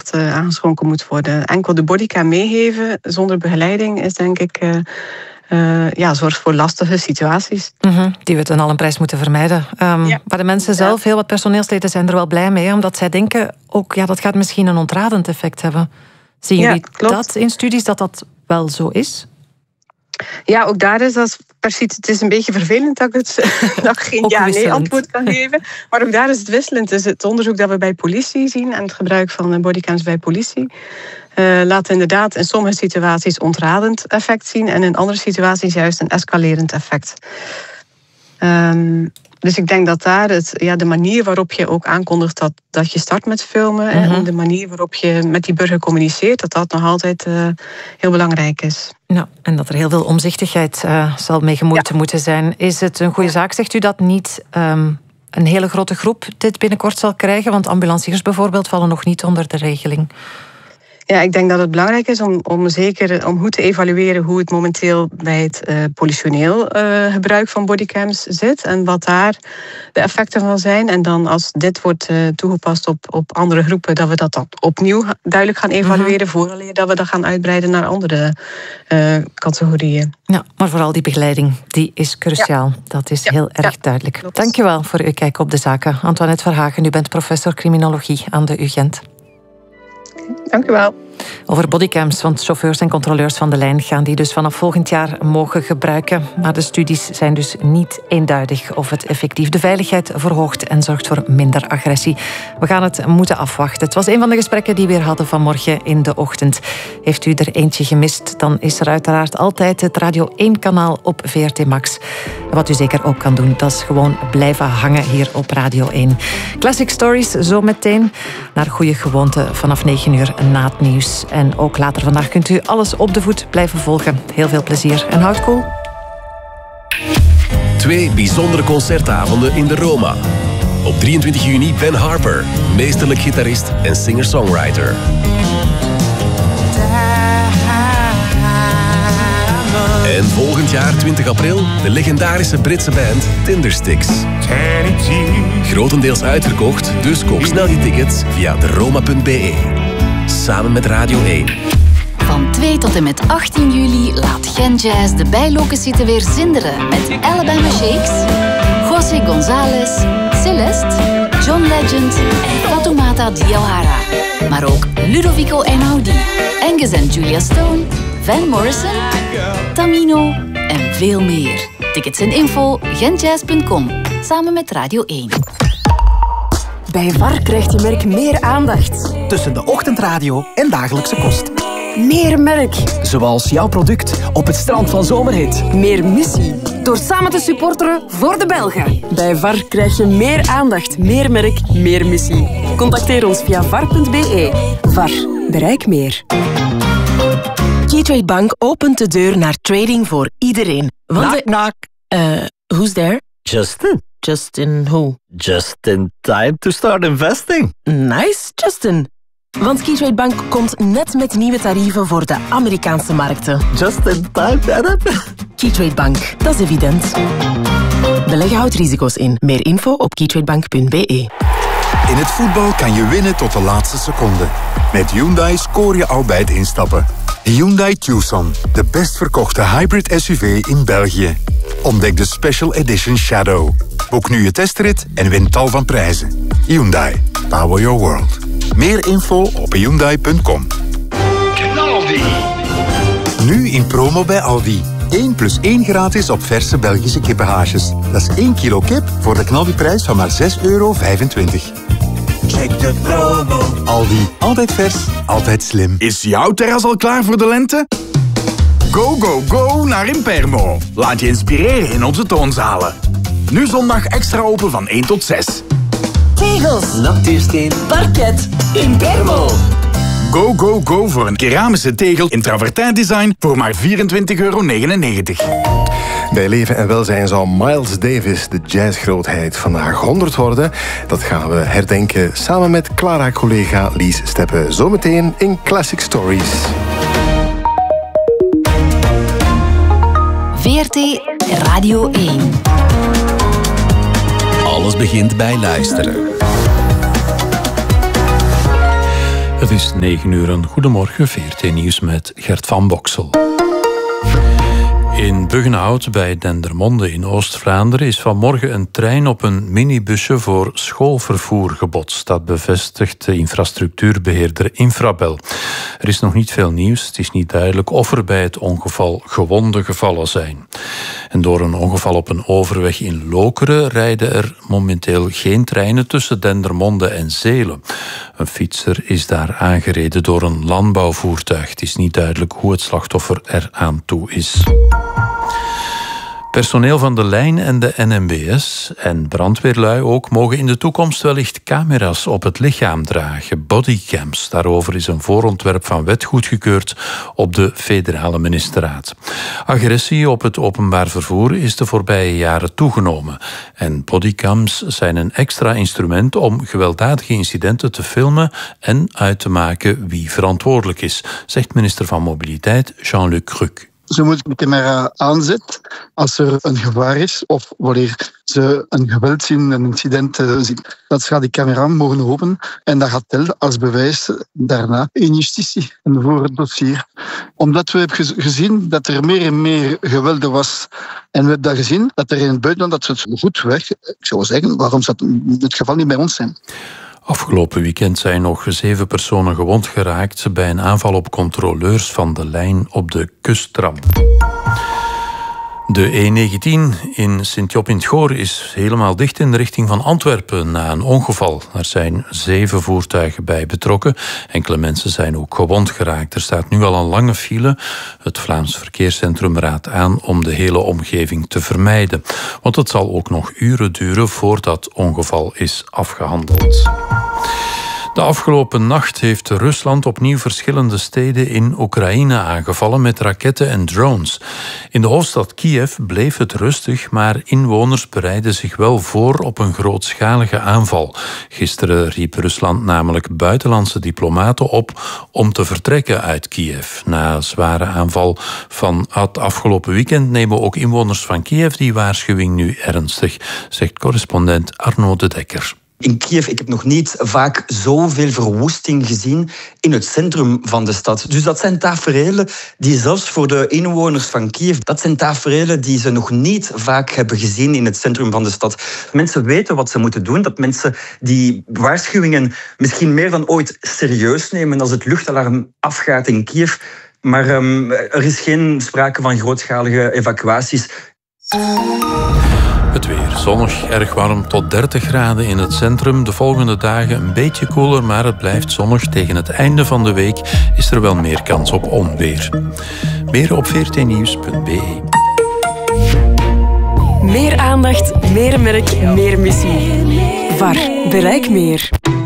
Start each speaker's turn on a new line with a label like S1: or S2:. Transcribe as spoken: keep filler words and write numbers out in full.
S1: dat uh, aangeschonken moet worden. Enkel de bodycam meegeven zonder begeleiding is denk ik... Uh, Uh, ja, zorgt voor lastige situaties.
S2: Mm-hmm, die we ten allen prijs moeten vermijden. Um, ja. Maar de mensen zelf, ja. heel wat personeelsleden zijn er wel blij mee, omdat zij denken ook, ja, dat gaat misschien een ontradend effect hebben. Zien jullie ja, klopt. dat in studies, dat dat wel zo is?
S1: Ja, ook daar is dat precies. Het is een beetje vervelend dat ik, het, dat ik geen ja-nee antwoord kan geven. Maar ook daar is het wisselend. Dus het onderzoek dat we bij politie zien en het gebruik van bodycams bij politie Uh, laat inderdaad in sommige situaties ontradend effect zien en in andere situaties juist een escalerend effect. Um, dus ik denk dat daar het, ja, de manier waarop je ook aankondigt dat, dat je start met filmen mm-hmm. en de manier waarop je met die burger communiceert, dat dat nog altijd uh, heel belangrijk is.
S2: Ja, en dat er heel veel omzichtigheid uh, zal mee gemoeid ja. moeten zijn. Is het een goede zaak, zegt u, dat niet um, een hele grote groep dit binnenkort zal krijgen? Want ambulanciers bijvoorbeeld vallen nog niet onder de regeling.
S1: Ja, ik denk dat het belangrijk is om, om zeker om goed te evalueren hoe het momenteel bij het uh, politioneel uh, gebruik van bodycams zit en wat daar de effecten van zijn. En dan als dit wordt uh, toegepast op, op andere groepen, dat we dat dan opnieuw duidelijk gaan evalueren, mm-hmm. vooraleer dat we dat gaan uitbreiden naar andere uh, categorieën.
S2: Ja, maar vooral die begeleiding, die is cruciaal. Ja. Dat is ja. heel erg ja. duidelijk. Klopt. Dankjewel voor uw kijk op de zaken. Antoinette Verhagen, u bent professor criminologie aan de U Gent.
S1: Dank u wel.
S2: Over bodycams, want chauffeurs en controleurs van de lijn gaan die dus vanaf volgend jaar mogen gebruiken. Maar de studies zijn dus niet eenduidig of het effectief de veiligheid verhoogt en zorgt voor minder agressie. We gaan het moeten afwachten. Het was een van de gesprekken die we weer hadden vanmorgen in de ochtend. Heeft u er eentje gemist, dan is er uiteraard altijd het Radio één kanaal op V R T Max. Wat u zeker ook kan doen, dat is gewoon blijven hangen hier op Radio één. Classic Stories zometeen, naar goede gewoonte vanaf negen uur na het nieuws. En ook later vandaag kunt u alles op de voet blijven volgen. Heel veel plezier en houd koel.
S3: Twee bijzondere concertavonden in de Roma. Op drieëntwintig juni Ben Harper, meesterlijk gitarist en singer-songwriter. En volgend jaar, twintig april, de legendarische Britse band Tindersticks. Grotendeels uitverkocht, dus koop snel je tickets via de roma punt b e. Samen met Radio één.
S4: Van twee tot en met achttien juli laat Gen Jazz de bijloken zitten weer zinderen met Alabama Shakes, José González, Celeste, John Legend en Fatoumata Diawara. Maar ook Ludovico Einaudi, Angus en Julia Stone, Van Morrison, Tamino en veel meer. Tickets en info genjazz punt com. Samen met Radio één.
S5: Bij V A R krijgt je merk meer aandacht. Tussen de ochtendradio en dagelijkse kost. Meer merk. Zoals jouw product op het strand van Zomerhit. Meer missie. Door samen te supporteren voor de Belgen. Bij V A R krijg je meer aandacht, meer merk, meer missie. Contacteer ons via var punt b e. V A R. Bereik meer. Keytrade Bank opent de deur naar trading voor iedereen. Want
S6: knock, knock.
S5: Uh, who's there?
S6: Justin.
S5: Justin who?
S6: Just in time to start investing.
S5: Nice, Justin. Want Keytrade Bank komt net met nieuwe tarieven voor de Amerikaanse markten.
S6: Just in time, Philip.
S5: Keytrade Bank, dat is evident. Beleggen houdt risico's in. Meer info op keytradebank punt b e.
S7: In het voetbal kan je winnen tot de laatste seconde. Met Hyundai scoor je al bij het instappen. Hyundai Tucson, de best verkochte hybrid S U V in België. Ontdek de Special Edition Shadow. Boek nu je testrit en win tal van prijzen. Hyundai, power your world. Meer info op hyundai punt com.
S8: Aldi.
S7: Nu in promo bij Aldi. één plus één gratis op verse Belgische kippenhaasjes. Dat is één kilo kip voor de knaldiprijs van maar zes euro vijfentwintig.
S8: Check de promo.
S7: Aldi, altijd vers, altijd slim.
S9: Is jouw terras al klaar voor de lente? Go, go, go naar Impermo. Laat je inspireren in onze toonzalen. Nu zondag extra open van één tot zes.
S5: Tegels,
S6: Natuursteen,
S5: parket, Impermo.
S9: Go, go, go voor een keramische tegel in travertijn design voor maar vierentwintig euro negenennegentig.
S10: Bij Leven en Welzijn zal Miles Davis, de jazzgrootheid, vandaag honderd worden. Dat gaan we herdenken samen met Clara-collega Lies Steppe. Zometeen in Classic Stories.
S4: V R T Radio één.
S3: Alles begint bij luisteren.
S11: Het is negen uur. Een goedemorgen, V R T Nieuws met Gert van Boksel. In Buggenhout bij Dendermonde in Oost-Vlaanderen is vanmorgen een trein op een minibusje voor schoolvervoer gebotst. Dat bevestigt de infrastructuurbeheerder Infrabel. Er is nog niet veel nieuws. Het is niet duidelijk of er bij het ongeval gewonden gevallen zijn. En door een ongeval op een overweg in Lokeren rijden er momenteel geen treinen tussen Dendermonde en Zelen. Een fietser is daar aangereden door een landbouwvoertuig. Het is niet duidelijk hoe het slachtoffer er aan toe is. Personeel van de lijn en de N M B S en brandweerlui ook mogen in de toekomst wellicht camera's op het lichaam dragen, bodycams. Daarover is een voorontwerp van wet goedgekeurd op de federale ministerraad. Agressie op het openbaar vervoer is de voorbije jaren toegenomen. En bodycams zijn een extra instrument om gewelddadige incidenten te filmen en uit te maken wie verantwoordelijk is, zegt minister van Mobiliteit Jean-Luc Cruc.
S12: Ze moeten de camera aanzetten als er een gevaar is of wanneer ze een geweld zien, een incident zien. Dat gaat die camera mogen openen en dat gaat tellen als bewijs daarna in justitie en voor het dossier. Omdat we hebben gezien dat er meer en meer geweld was en we hebben dat gezien dat er in het buitenland dat ze het goed weg. Ik zou zeggen, waarom zou het geval niet bij ons zijn?
S11: Afgelopen weekend zijn nog zeven personen gewond geraakt bij een aanval op controleurs van de lijn op de kusttram. De E negentien in Sint-Job in het Goor is helemaal dicht in de richting van Antwerpen na een ongeval. Er zijn zeven voertuigen bij betrokken. Enkele mensen zijn ook gewond geraakt. Er staat nu al een lange file. Het Vlaams Verkeerscentrum raadt aan om de hele omgeving te vermijden. Want het zal ook nog uren duren voordat ongeval is afgehandeld. De afgelopen nacht heeft Rusland opnieuw verschillende steden in Oekraïne aangevallen met raketten en drones. In de hoofdstad Kiev bleef het rustig, maar inwoners bereiden zich wel voor op een grootschalige aanval. Gisteren riep Rusland namelijk buitenlandse diplomaten op om te vertrekken uit Kiev. Na een zware aanval van het afgelopen weekend nemen ook inwoners van Kiev die waarschuwing nu ernstig, zegt correspondent Arno de Dekker.
S13: In Kiev, ik heb nog niet vaak zoveel verwoesting gezien in het centrum van de stad. Dus dat zijn taferelen die zelfs voor de inwoners van Kiev, dat zijn taferelen die ze nog niet vaak hebben gezien in het centrum van de stad. Mensen weten wat ze moeten doen, dat mensen die waarschuwingen misschien meer dan ooit serieus nemen als het luchtalarm afgaat in Kiev. Maar um, er is geen sprake van grootschalige evacuaties.
S11: Het weer zonnig, erg warm tot dertig graden in het centrum. De volgende dagen een beetje koeler, maar het blijft zonnig. Tegen het einde van de week is er wel meer kans op onweer. Meer op v r t nieuws punt b e.
S14: Meer aandacht, meer merk, meer missie. V A R. Bereik meer.